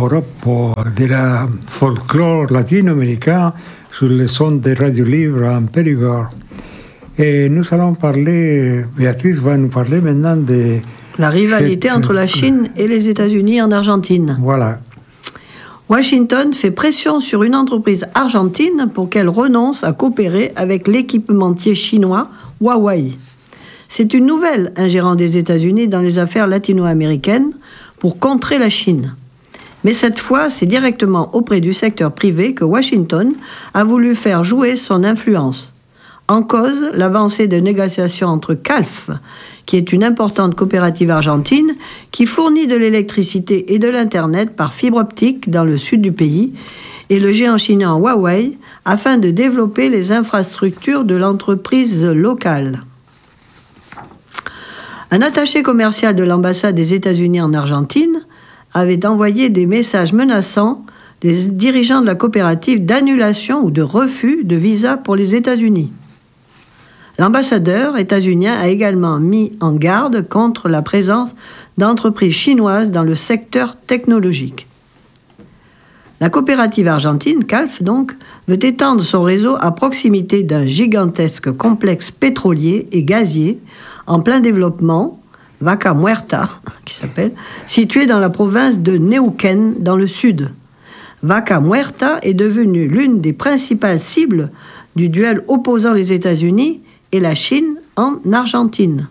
propos de la folklore latino-américain sur le son des radios libres en Périgord. Et nous allons parler, Béatrice va nous parler maintenant de... La rivalité entre la Chine et les États-Unis en Argentine. Voilà. Washington fait pression sur une entreprise argentine pour qu'elle renonce à coopérer avec l'équipementier chinois Huawei. C'est une nouvelle ingérence des États-Unis dans les affaires latino-américaines pour contrer la Chine. Mais cette fois, c'est directement auprès du secteur privé que Washington a voulu faire jouer son influence. En cause, l'avancée de négociations entre CALF, qui est une importante coopérative argentine qui fournit de l'électricité et de l'Internet par fibre optique dans le sud du pays, et le géant chinois Huawei, afin de développer les infrastructures de l'entreprise locale. Un attaché commercial de l'ambassade des États-Unis en Argentine avait envoyé des messages menaçant les dirigeants de la coopérative d'annulation ou de refus de visa pour les États-Unis. L'ambassadeur états-unien a également mis en garde contre la présence d'entreprises chinoises dans le secteur technologique. La coopérative argentine, CALF donc, veut étendre son réseau à proximité d'un gigantesque complexe pétrolier et gazier en plein développement, Vaca Muerta, qui s'appelle, situé dans la province de Neuquén, dans le sud. Vaca Muerta est devenue l'une des principales cibles du duel opposant les États-Unis et la Chine en Argentine.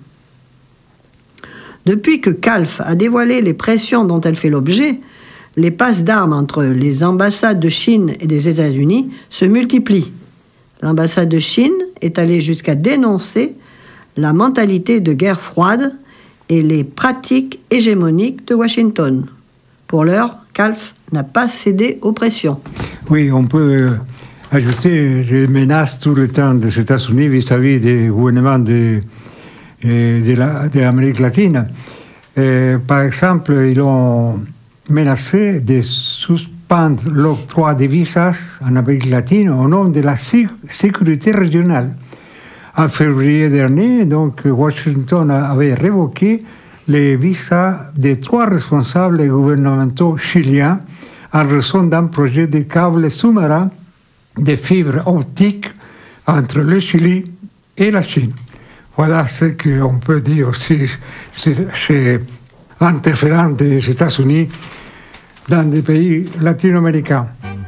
Depuis que CALF a dévoilé les pressions dont elle fait l'objet, les passes d'armes entre les ambassades de Chine et des États-Unis se multiplient. L'ambassade de Chine est allée jusqu'à dénoncer la mentalité de guerre froide et les pratiques hégémoniques de Washington. Pour l'heure, CALF n'a pas cédé aux pressions. Oui, on peut ajouter les menaces tout le temps des États-Unis vis-à-vis des gouvernements de l'Amérique latine. Par exemple, ils ont menacé de suspendre l'octroi des visas en Amérique latine au nom de la sécurité régionale. En février dernier, donc, Washington avait révoqué les visas de 3 responsables gouvernementaux chiliens en raison d'un projet de câble sous-marin de fibres optiques entre le Chili et la Chine. Voilà ce qu'on peut dire aussi, c'est interférence des États-Unis dans des pays latino-américains.